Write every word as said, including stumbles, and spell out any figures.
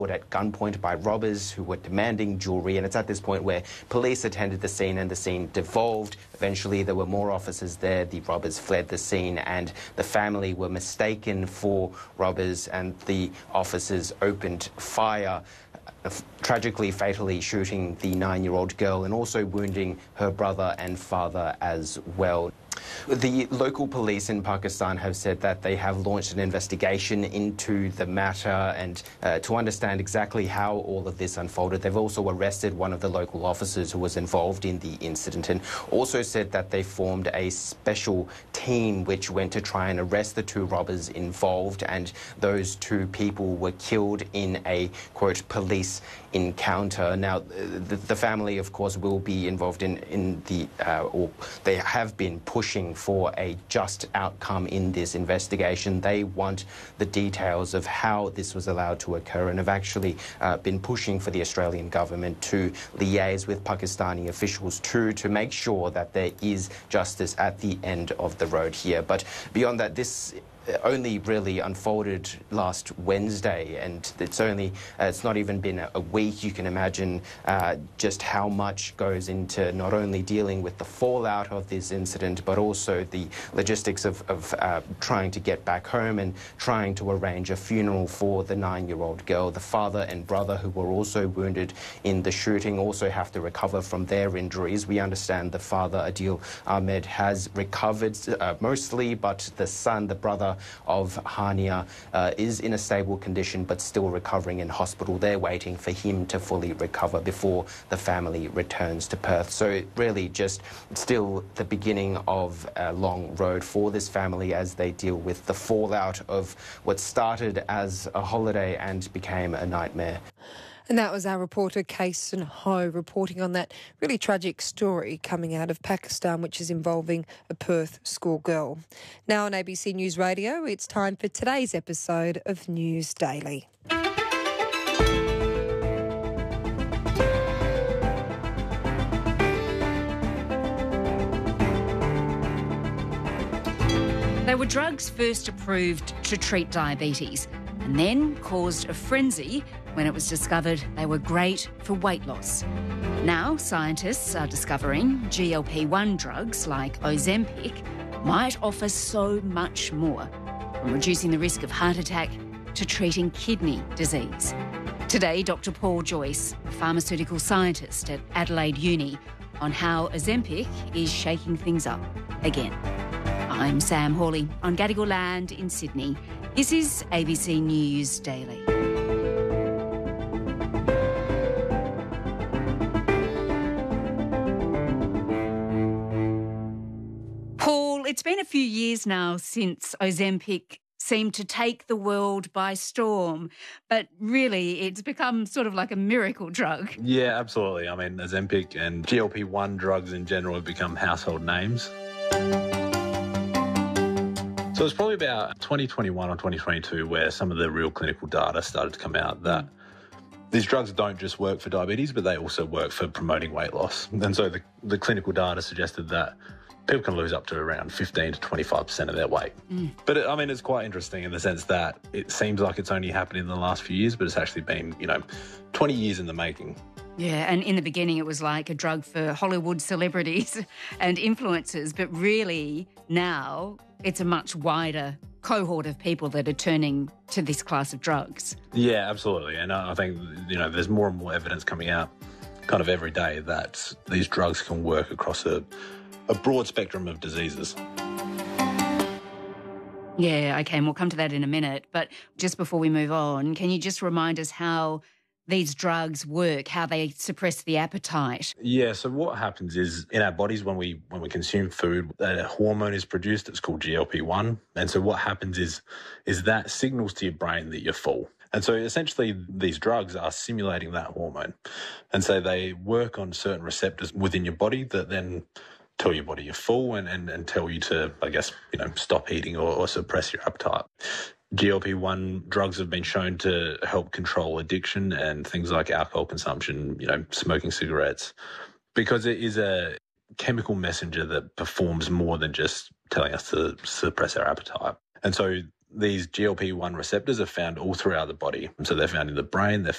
at gunpoint by robbers who were demanding jewellery, and it's at this point where police attended the scene and the scene devolved. Eventually there were more officers there, the robbers fled the scene, and the family were mistaken for robbers, and the officers opened fire, tragically, fatally shooting the nine-year-old girl and also wounding her brother and father as well. The local police in Pakistan have said that they have launched an investigation into the matter and uh, to understand exactly how all of this unfolded. They've also arrested one of the local officers who was involved in the incident and also said that they formed a special team which went to try and arrest the two robbers involved, and those two people were killed in a, quote, police encounter. Now, the, the family, of course, will be involved in, in the, uh, or they have been pushing for a just outcome in this investigation. They want the details of how this was allowed to occur and have actually uh, been pushing for the Australian government to liaise with Pakistani officials too, to make sure that there is justice at the end of the road here. But beyond that, this only really unfolded last Wednesday, and it's only uh, it's not even been a, a week. You can imagine uh, just how much goes into not only dealing with the fallout of this incident, but also the logistics of, of uh, trying to get back home and trying to arrange a funeral for the nine-year-old girl. The father and brother, who were also wounded in the shooting, also have to recover from their injuries. We understand the father, Adil Ahmed, has recovered uh, mostly, but the son, the brother of Hania, uh, is in a stable condition but still recovering in hospital. They're waiting for him to fully recover before the family returns to Perth. So really just still the beginning of a long road for this family as they deal with the fallout of what started as a holiday and became a nightmare. And that was our reporter, Kaysen Ho, reporting on that really tragic story coming out of Pakistan, which is involving a Perth schoolgirl. Now on A B C News Radio, it's time for today's episode of News Daily. They were drugs first approved to treat diabetes and then caused a frenzy when it was discovered they were great for weight loss. Now scientists are discovering G L P one drugs like Ozempic might offer so much more, from reducing the risk of heart attack to treating kidney disease. Today, Doctor Paul Joyce, a pharmaceutical scientist at Adelaide Uni, on how Ozempic is shaking things up again. I'm Sam Hawley on Gadigal land in Sydney. This is A B C News Daily. Paul, it's been a few years now since Ozempic seemed to take the world by storm, but really it's become sort of like a miracle drug. Yeah, absolutely. I mean, Ozempic and G L P one drugs in general have become household names. So it's probably about twenty twenty-one or twenty twenty-two where some of the real clinical data started to come out that these drugs don't just work for diabetes, but they also work for promoting weight loss. And so the, the clinical data suggested that people can lose up to around fifteen to twenty-five percent of their weight. Mm. But, it, I mean, it's quite interesting in the sense that it seems like it's only happened in the last few years, but it's actually been, you know, twenty years in the making. Yeah, and in the beginning it was like a drug for Hollywood celebrities and influencers, but really now it's a much wider cohort of people that are turning to this class of drugs. Yeah, absolutely. And I think, you know, there's more and more evidence coming out kind of every day that these drugs can work across a, a broad spectrum of diseases. Yeah, OK, and we'll come to that in a minute. But just before we move on, can you just remind us how these drugs work, how they suppress the appetite? Yeah, so what happens is in our bodies when we when we consume food, a hormone is produced that's called G L P one. And so what happens is is that signals to your brain that you're full. And so essentially these drugs are simulating that hormone. And so they work on certain receptors within your body that then tell your body you're full and, and, and tell you to, I guess, you know, stop eating or, or suppress your appetite. G L P one drugs have been shown to help control addiction and things like alcohol consumption, you know, smoking cigarettes, because it is a chemical messenger that performs more than just telling us to suppress our appetite. And so these G L P one receptors are found all throughout the body. So they're found in the brain, they're